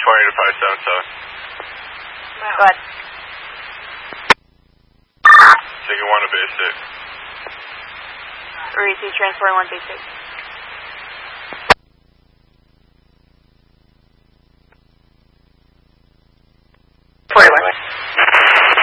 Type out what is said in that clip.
to 577. Go ahead. Taking 1 to base 6. Receive transport 1 base 6.